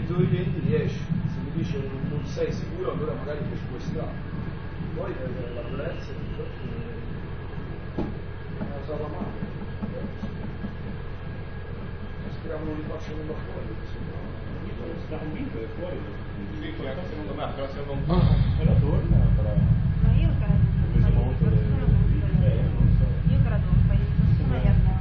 dove rivendi riesci, se mi dice non sei sicuro allora magari ci puoi stare, poi la violenza non la sa la mano, speriamo li facciano da fuori, sta convinto che fuori sì, quella cosa secondo me però se non la torna però ma io credo un paio di persone non so. Io credo un paio di persone li abbiamo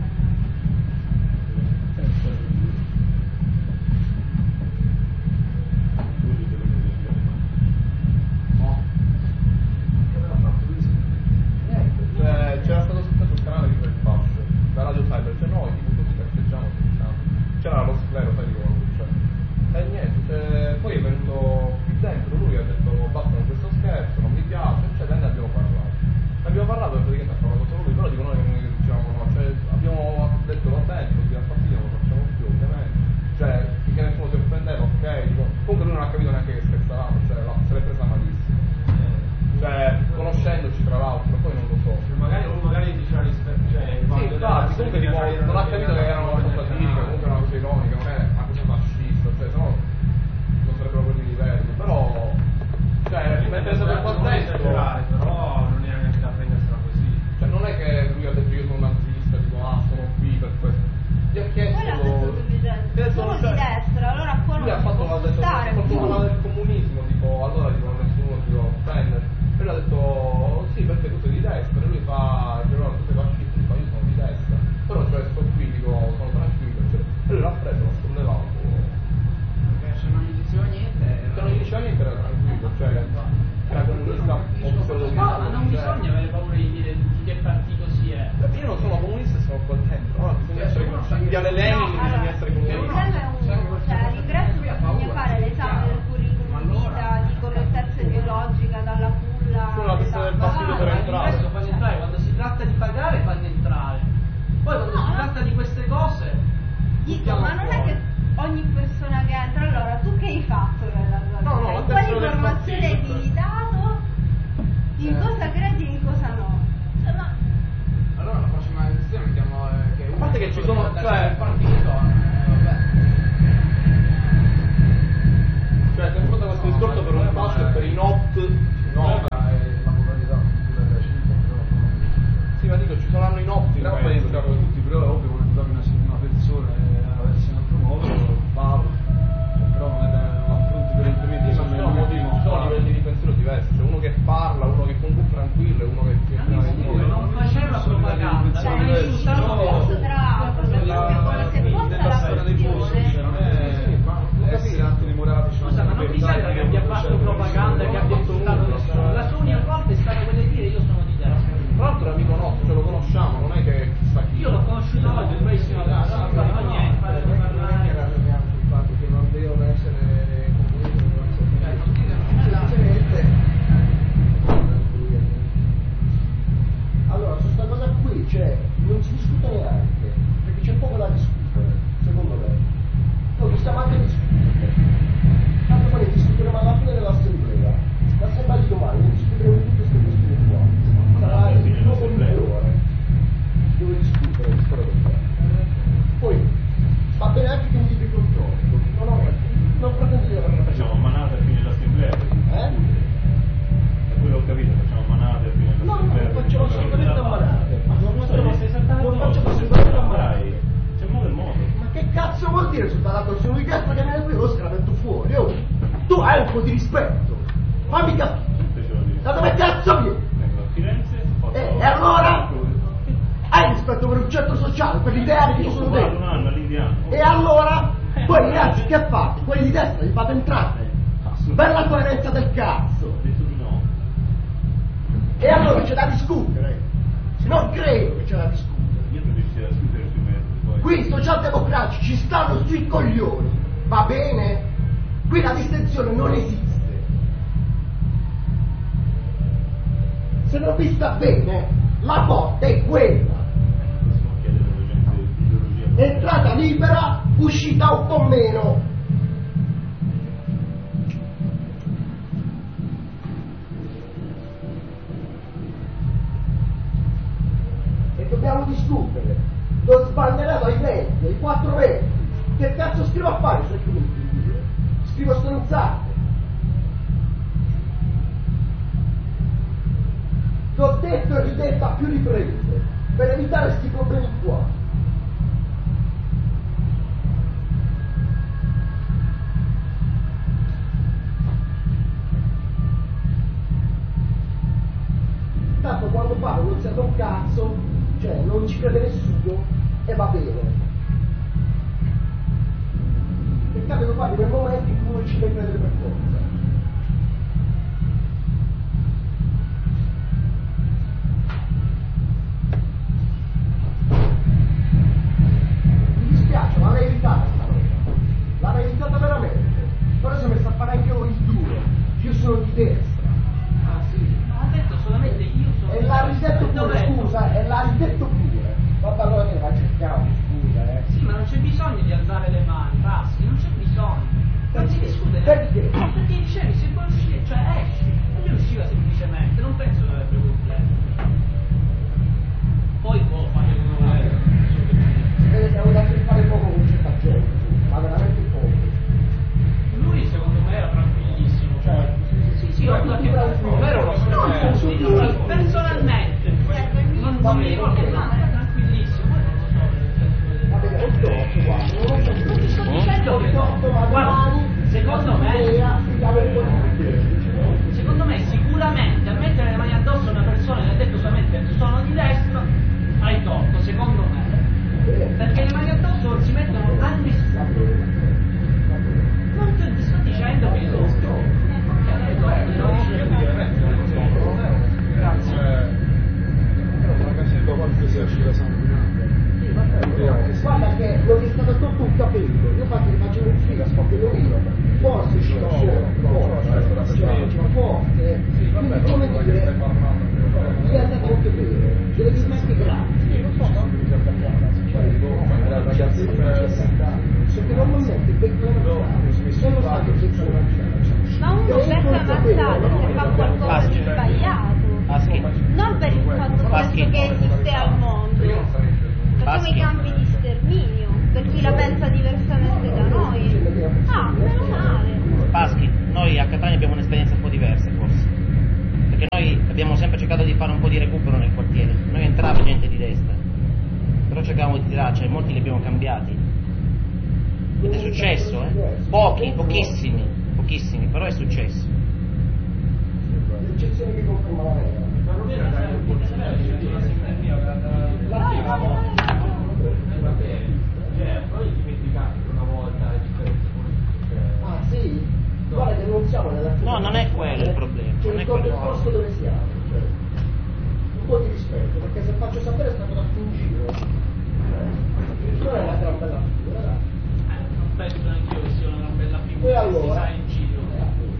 c'era stato sul canale di quel fascio da Radio Cyber, cioè noi tipo tutti festeggiamo, c'era lo sclero, sai di come e niente, poi è venuto qui dentro, lui ha detto basta con questo scherzo, non mi piace, eccetera, e ne abbiamo parlato e praticamente ha parlato solo lui, però dico noi che diciamo no, cioè abbiamo detto va bene, così a partire non lo facciamo più ovviamente, cioè che nessuno si offendeva, ok, dico, comunque lui non ha capito neanche che scherzavamo, cioè se l'è presa malissimo, cioè conoscendoci tra l'altro, poi non lo so. Magari diceva rispetto, cioè sì, infatti, comunque tipo, non ha capito che era una cosa satirica, comunque una cosa ironica, non è una cosa fascista, cioè no, non sarebbero quelli livelli, però cioè mentre stato qua dentro però non è neanche da prendersela così, cioè non è che lui ha detto io sono nazista, tipo sono qui per questo, gli ha chiesto sono di destra, allora qua non lui ha fatto una del comunismo, tipo allora dico nessuno si può offendere, e lui ha detto sì perché tu sei di destra, e lui fa tu sei fascista, lui fa io sono di destra, però cioè sto qui, dico sono tranquillo, cioè, e lui l'ha preso, l'ha sollevato, se non gli diceva niente era tranquillo, cioè era comunista ma non bisogna avere paura di dire di che partito si è. Io non sono comunista e sono qua dentro, no, bisogna essere in Viale Lenin, bisogna essere comunista. Il problema è uno, cioè all'ingresso bisogna fare l'esame del curriculum vita, di correttezza ideologica dalla culla. Sulla testa del partito per entrare. Adesso fanno entrare, quando si tratta di pagare fanno entrare. Poi quando si tratta di queste cose dico, ma non è che ogni persona che entra, allora tu che hai fatto nella tua vita? Quali informazioni hai dato? In cosa credi e in cosa no? Cioè, ma... Allora la prossima elezione mettiamo che a parte che ci sono, cioè il partito vabbè. Cioè confronta questo discorso per un fascio e per i not no, la modalità sì, ma dico ci saranno i not però poi votare tutti, però è ovvio che votare una persona avesse un altro modo vale, però non è l'affronto evidentemente sono livelli di pensiero diversi, c'è uno che parla, uno che comunque è tranquillo e uno che non faceva propaganda, non è insultato tra l'altro, perché se fosse la questione scusa, ma non mi sembra che abbia fatto propaganda, che abbia insultato nessuno, la sua unica colpa è stata quella di dire io sono di destra. tra l'altro è amico nostro, ce lo conosciamo, non è che chissà chi. Io l'ho conosciuto oggi, un bellissimo ragazzo, non fa niente, il fatto che non devono essere allora su questa cosa qui non si discute neanche perché c'è poco da discutere secondo me, noi stiamo anche discutendo tanto poi ne discuteremo alla fine dell'assemblea di domani, ne discuteremo di tutte queste questioni qua sarà dopo 2 ore dove discutere questa cosa. Poi va bene anche che mi dica il controllo, non pretendo di avere Facciamo manate a fine dell'assemblea. Quello ho capito, facciamo manate a fine dell'assemblea. No, non facciamo assolutamente manate. Non facciamo assolutamente manate. C'è modo e modo. Ma che cazzo vuol dire soltanto se un cazzo che viene qui lo scaramento fuori? Oh, tu hai un po' di rispetto. Fammi capire. Da dove cazzo vieni? Vengo a Firenze. E allora? Hai rispetto per un centro sociale, per gli ideali che ci sono dentro. Un anno all'indiano. E allora? Poi ragazzi che fate? Quelli di destra li fate entrare. Per la coerenza del cazzo. Ho detto di no. E allora c'è da discutere. Non credo che c'è da discutere. Io preferisco da discutere sui metodi. Qui i socialdemocratici ci stanno sui coglioni. Va bene? Qui la distinzione non esiste. Se non vi sta bene, la porta è quella. Entrata libera, uscita un po' meno. E dobbiamo discutere. Lo sbandierato ai 20, ai 4 20. Che cazzo scrivo a fare sui commenti? scrivo stronzate. L'ho detto e ridetto a più riprese per evitare questi problemi qua. Tanto quando parlo non serve un cazzo, cioè non ci crede nessuno e va bene. Peccato lo fare nel momento in cui non ci deve credere per forza. Mi dispiace, ma l'hai evitata sta roba. L'hai evitata veramente. Però si è messo a fare anche il duro. Io sono di destra. Ah sì. Ha detto solamente io sono. E l'ha ridetto pure, scusa, e l'ha ridetto pure. Vabbè, allora che ne faccio il cavolo, scusa, Sì, ma non c'è bisogno di alzare le mani, Paschi, non c'è bisogno. Non si discute Perché? Perché dicevi, se puoi uscire, cioè esci. E lui usciva semplicemente, non penso che avrebbe problemi. Poi può fare come voleva. Siamo da fare poco con certa gente, ma veramente poco. Lui secondo me era tranquillissimo. Cioè, Sì, non era uno strumento. Sì, personalmente. Non mi ricordo che no, era tranquillissimo. Poi non lo so. va bene, ho troppo, guarda, non ho capito. Ti sto dicendo che guarda, secondo me sicuramente a mettere le mani addosso a una persona che ha detto solamente sono di destra, hai torto, secondo me. Perché le mani addosso non si mettono a nessuno. Non ti sto dicendo che hai torto. Guarda che non è stato tutto un capello, io facevo un figo, forse usciva forse, quindi come dire, gli è andato molto bene, delle dismette grazie. Perché normalmente beccano e lo sanno che beccano Ma uno becca ammazzate se fa qualcosa di sbagliato. Non per il fatto che esiste al mondo. Facciamo i campi di sterminio per chi la pensa diversamente da noi. Ah, meno male. Paschi, noi a Catania abbiamo un'esperienza un po' diversa forse, perché noi abbiamo sempre cercato di fare un po' di recupero nel quartiere. Noi entrava gente di destra, però cercavamo di tirarci, molti li abbiamo cambiati ed è successo, pochissimi, però è successo. L'eccezione che conferma la regola. Ma non era dare un po' di cioè, poi dimenticate che una volta le differenze politiche. Ah sì? Guarda che non siamo nella No, non è quello il problema. C'è il posto dove siamo.